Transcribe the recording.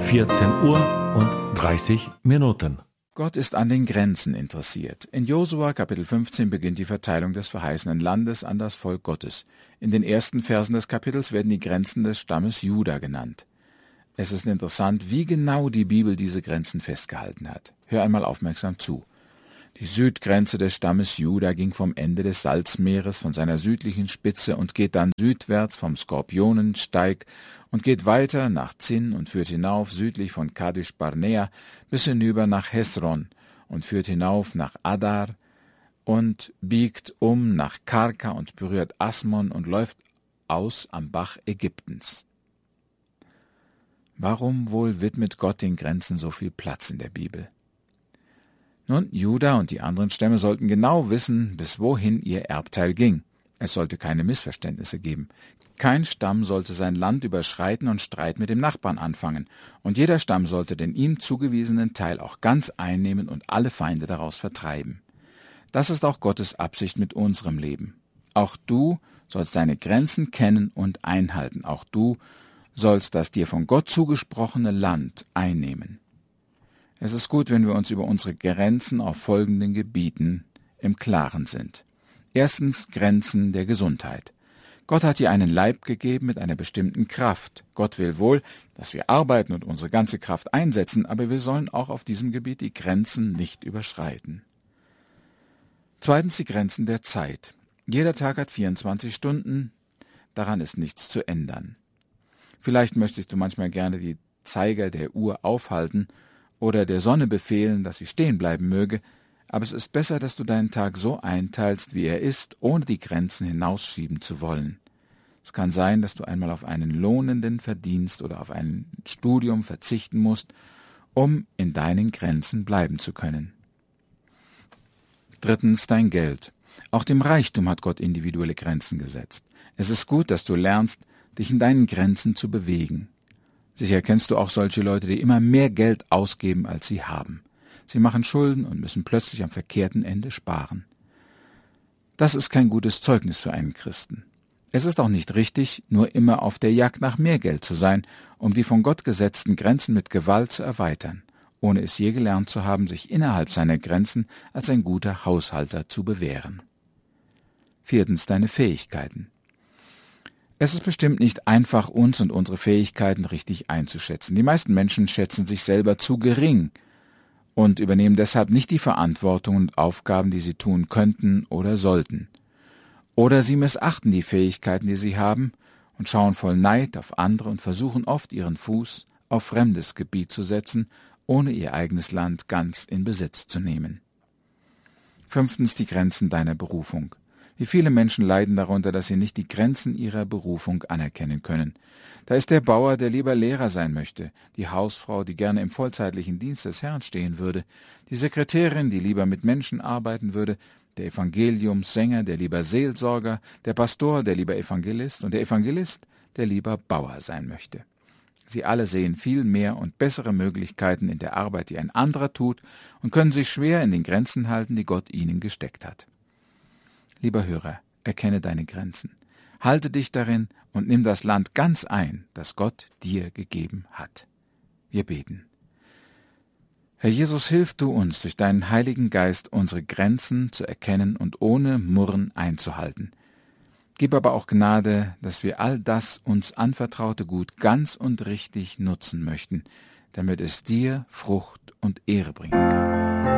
14:30 Gott ist an den Grenzen interessiert. In Josua Kapitel 15 beginnt die Verteilung des verheißenen Landes an das Volk Gottes. In den ersten Versen des Kapitels werden die Grenzen des Stammes Juda genannt. Es ist interessant, wie genau die Bibel diese Grenzen festgehalten hat. Hör einmal aufmerksam zu. Die Südgrenze des Stammes Juda ging vom Ende des Salzmeeres, von seiner südlichen Spitze und geht dann südwärts vom Skorpionensteig und geht weiter nach Zin und führt hinauf südlich von Kadesh Barnea bis hinüber nach Hesron und führt hinauf nach Adar und biegt um nach Karka und berührt Asmon und läuft aus am Bach Ägyptens. Warum wohl widmet Gott den Grenzen so viel Platz in der Bibel? Nun, Juda und die anderen Stämme sollten genau wissen, bis wohin ihr Erbteil ging. Es sollte keine Missverständnisse geben. Kein Stamm sollte sein Land überschreiten und Streit mit dem Nachbarn anfangen. Und jeder Stamm sollte den ihm zugewiesenen Teil auch ganz einnehmen und alle Feinde daraus vertreiben. Das ist auch Gottes Absicht mit unserem Leben. Auch du sollst deine Grenzen kennen und einhalten. Auch du sollst das dir von Gott zugesprochene Land einnehmen. Es ist gut, wenn wir uns über unsere Grenzen auf folgenden Gebieten im Klaren sind. Erstens Grenzen der Gesundheit. Gott hat dir einen Leib gegeben mit einer bestimmten Kraft. Gott will wohl, dass wir arbeiten und unsere ganze Kraft einsetzen, aber wir sollen auch auf diesem Gebiet die Grenzen nicht überschreiten. Zweitens die Grenzen der Zeit. Jeder Tag hat 24 Stunden, daran ist nichts zu ändern. Vielleicht möchtest du manchmal gerne die Zeiger der Uhr aufhalten oder der Sonne befehlen, dass sie stehen bleiben möge, aber es ist besser, dass du deinen Tag so einteilst, wie er ist, ohne die Grenzen hinausschieben zu wollen. Es kann sein, dass du einmal auf einen lohnenden Verdienst oder auf ein Studium verzichten musst, um in deinen Grenzen bleiben zu können. Drittens dein Geld. Auch dem Reichtum hat Gott individuelle Grenzen gesetzt. Es ist gut, dass du lernst, dich in deinen Grenzen zu bewegen. Sicher kennst du auch solche Leute, die immer mehr Geld ausgeben, als sie haben. Sie machen Schulden und müssen plötzlich am verkehrten Ende sparen. Das ist kein gutes Zeugnis für einen Christen. Es ist auch nicht richtig, nur immer auf der Jagd nach mehr Geld zu sein, um die von Gott gesetzten Grenzen mit Gewalt zu erweitern, ohne es je gelernt zu haben, sich innerhalb seiner Grenzen als ein guter Haushalter zu bewähren. Viertens deine Fähigkeiten. Es ist bestimmt nicht einfach, uns und unsere Fähigkeiten richtig einzuschätzen. Die meisten Menschen schätzen sich selber zu gering und übernehmen deshalb nicht die Verantwortung und Aufgaben, die sie tun könnten oder sollten. Oder sie missachten die Fähigkeiten, die sie haben, und schauen voll Neid auf andere und versuchen oft, ihren Fuß auf fremdes Gebiet zu setzen, ohne ihr eigenes Land ganz in Besitz zu nehmen. Fünftens die Grenzen deiner Berufung. Wie viele Menschen leiden darunter, dass sie nicht die Grenzen ihrer Berufung anerkennen können. Da ist der Bauer, der lieber Lehrer sein möchte, die Hausfrau, die gerne im vollzeitlichen Dienst des Herrn stehen würde, die Sekretärin, die lieber mit Menschen arbeiten würde, der Evangeliumssänger, der lieber Seelsorger, der Pastor, der lieber Evangelist und der Evangelist, der lieber Bauer sein möchte. Sie alle sehen viel mehr und bessere Möglichkeiten in der Arbeit, die ein anderer tut, und können sich schwer in den Grenzen halten, die Gott ihnen gesteckt hat. Lieber Hörer, erkenne deine Grenzen, halte dich darin und nimm das Land ganz ein, das Gott dir gegeben hat. Wir beten. Herr Jesus, hilf du uns, durch deinen Heiligen Geist unsere Grenzen zu erkennen und ohne Murren einzuhalten. Gib aber auch Gnade, dass wir all das uns anvertraute Gut ganz und richtig nutzen möchten, damit es dir Frucht und Ehre bringen kann.